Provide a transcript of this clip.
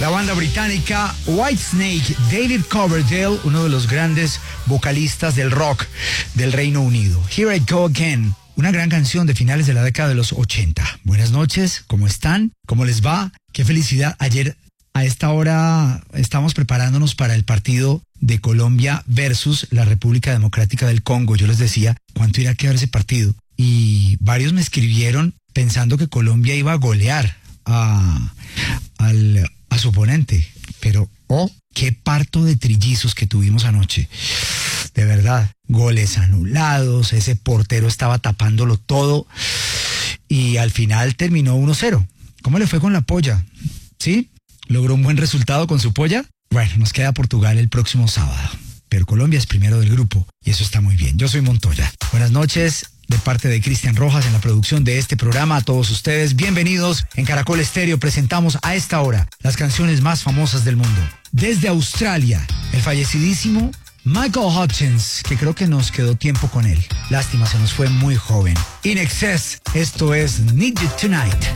La banda británica Whitesnake, David Coverdale, uno de los grandes vocalistas del rock del Reino Unido. Here I Go Again, una gran canción de finales de la década de los 80. Buenas noches, ¿cómo están? ¿Cómo les va? Qué felicidad. Ayer a esta hora estamos preparándonos para el partido de Colombia versus la República Democrática del Congo. Yo les decía cuánto irá a quedar ese partido. Y varios me escribieron pensando que Colombia iba a golear a su oponente. Pero, qué parto de trillizos que tuvimos anoche. De verdad, goles anulados, ese portero estaba tapándolo todo. Y al final terminó 1-0. ¿Cómo le fue con la polla? ¿Sí? ¿Logró un buen resultado con su polla? Bueno, nos queda Portugal el próximo sábado. Pero Colombia es primero del grupo y eso está muy bien. Yo soy Montoya. Buenas noches. De parte de Cristian Rojas en la producción de este programa, a todos ustedes, bienvenidos. En Caracol Estéreo presentamos a esta hora las canciones más famosas del mundo. Desde Australia, el fallecidísimo Michael Hutchence, que creo que nos quedó tiempo con él. Lástima, se nos fue muy joven. In Excess, esto es Need You Tonight.